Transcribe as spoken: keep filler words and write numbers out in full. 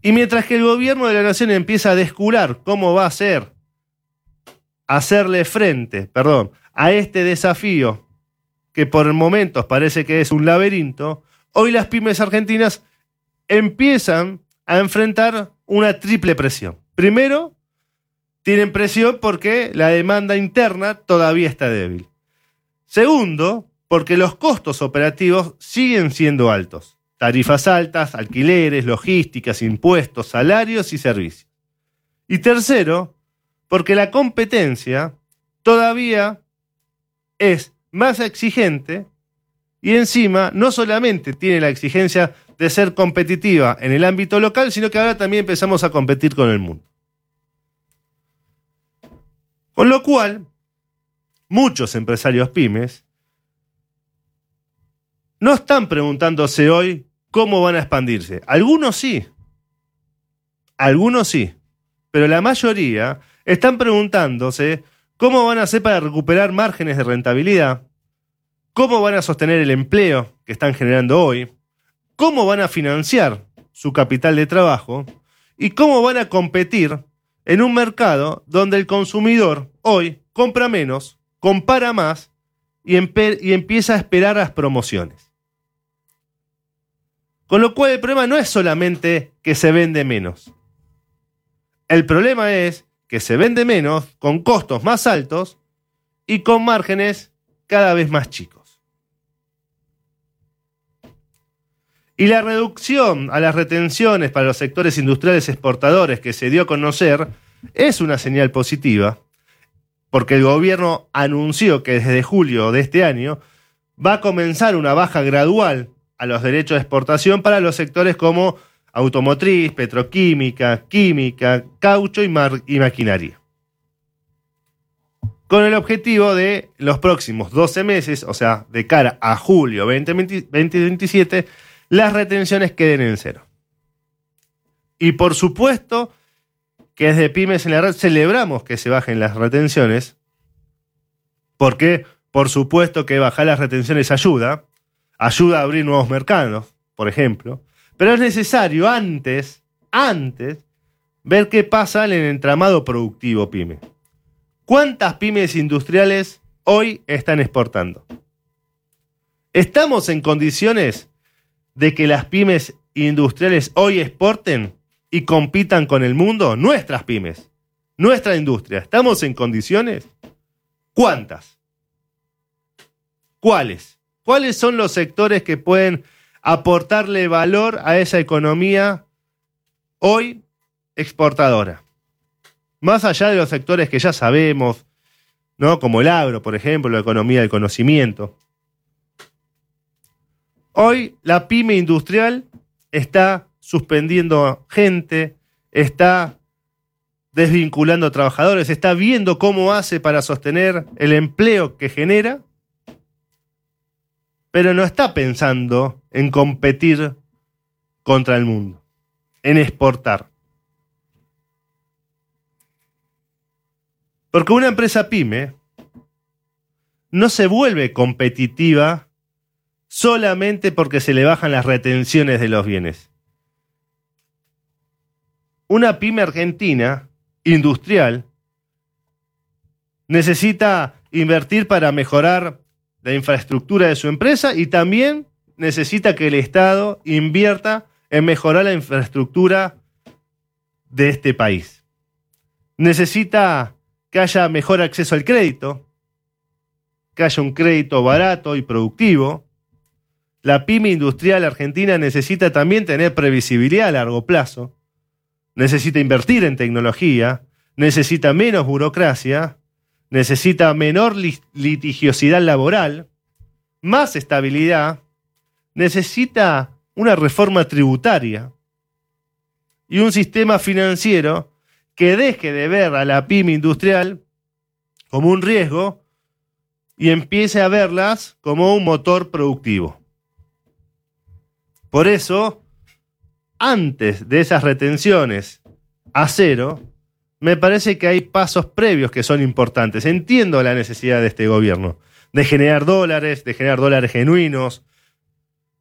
Y mientras que el gobierno de la nación empieza a descular cómo va a ser hacerle frente, perdón, a este desafío que por momentos parece que es un laberinto, hoy las pymes argentinas empiezan a enfrentar una triple presión. Primero, tienen presión porque la demanda interna todavía está débil. Segundo, porque los costos operativos siguen siendo altos. Tarifas altas, alquileres, logísticas, impuestos, salarios y servicios. Y tercero, porque la competencia todavía es más exigente y encima no solamente tiene la exigencia de ser competitiva en el ámbito local, sino que ahora también empezamos a competir con el mundo. Con lo cual, muchos empresarios pymes no están preguntándose hoy cómo van a expandirse. Algunos sí, algunos sí, pero la mayoría están preguntándose cómo van a hacer para recuperar márgenes de rentabilidad, cómo van a sostener el empleo que están generando hoy, cómo van a financiar su capital de trabajo y cómo van a competir en un mercado donde el consumidor hoy compra menos, compara más y, empe- y empieza a esperar las promociones. Con lo cual el problema no es solamente que se vende menos. El problema es que se vende menos con costos más altos y con márgenes cada vez más chicos. Y la reducción a las retenciones para los sectores industriales exportadores que se dio a conocer es una señal positiva, porque el gobierno anunció que desde julio de este año va a comenzar una baja gradual a los derechos de exportación para los sectores como automotriz, petroquímica, química, caucho y, mar- y maquinaria. Con el objetivo de los próximos doce meses, o sea, de cara a julio veinte veintisiete, las retenciones queden en cero. Y por supuesto que desde Pymes en la Red celebramos que se bajen las retenciones, porque por supuesto que bajar las retenciones ayuda, ayuda a abrir nuevos mercados, por ejemplo, pero es necesario antes, antes, ver qué pasa en el entramado productivo pyme. ¿Cuántas pymes industriales hoy están exportando? ¿Estamos en condiciones de que las pymes industriales hoy exporten y compitan con el mundo? Nuestras pymes, nuestra industria, ¿estamos en condiciones? ¿Cuántas? ¿Cuáles? ¿Cuáles son los sectores que pueden aportarle valor a esa economía hoy exportadora? Más allá de los sectores que ya sabemos, ¿no? Como el agro, por ejemplo, la economía del conocimiento. Hoy la pyme industrial está suspendiendo gente, está desvinculando trabajadores, está viendo cómo hace para sostener el empleo que genera, pero no está pensando en competir contra el mundo, en exportar. Porque una empresa pyme no se vuelve competitiva solamente porque se le bajan las retenciones de los bienes. Una pyme argentina, industrial, necesita invertir para mejorar la infraestructura de su empresa y también necesita que el Estado invierta en mejorar la infraestructura de este país. Necesita que haya mejor acceso al crédito, que haya un crédito barato y productivo. La pyme industrial argentina necesita también tener previsibilidad a largo plazo, necesita invertir en tecnología, necesita menos burocracia, necesita menor litigiosidad laboral, más estabilidad, necesita una reforma tributaria y un sistema financiero que deje de ver a la pyme industrial como un riesgo y empiece a verlas como un motor productivo. Por eso, antes de esas retenciones a cero, me parece que hay pasos previos que son importantes. Entiendo la necesidad de este gobierno de generar dólares, de generar dólares genuinos,